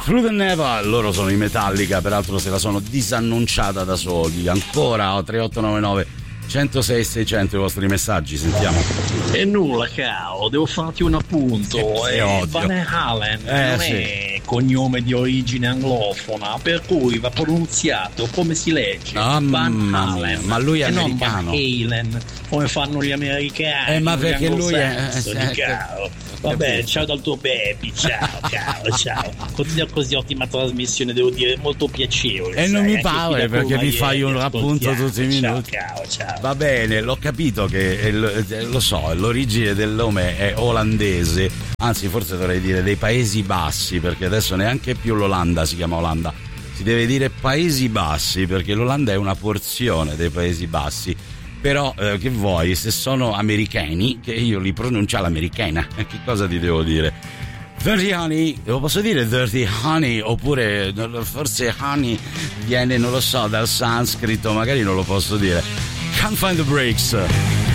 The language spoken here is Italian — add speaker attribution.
Speaker 1: Through the Never, loro sono i Metallica, peraltro se la sono disannunciata da soli. Ancora 3899 106 600 i vostri messaggi, sentiamo.
Speaker 2: E nulla, caro, devo farti un appunto. Van Halen non
Speaker 1: sì.
Speaker 2: è cognome di origine anglofona, per cui va pronunziato come si legge. Van Halen.
Speaker 1: Ma lui è
Speaker 2: e
Speaker 1: americano.
Speaker 2: Non Van Halen, come fanno gli americani.
Speaker 1: Ma perché lui è
Speaker 2: caro. Va bene, ciao dal tuo baby, ciao. Continua così, ottima trasmissione, devo dire, molto piacevole.
Speaker 1: E non mi pare perché mi fai un appunto tutti i minuti.
Speaker 2: Ciao.
Speaker 1: Va bene, l'ho capito che lo so, l'origine del nome è olandese, anzi forse dovrei dire dei Paesi Bassi, perché adesso neanche più l'Olanda si chiama Olanda, si deve dire Paesi Bassi, perché l'Olanda è una porzione dei Paesi Bassi. Però che vuoi, se sono americani, che io li pronuncio all'americana, che cosa ti devo dire? Dirty Honey, lo posso dire Dirty Honey, oppure forse Honey viene, non lo so, dal sanscrito, magari non lo posso dire. Can't Find the Breaks.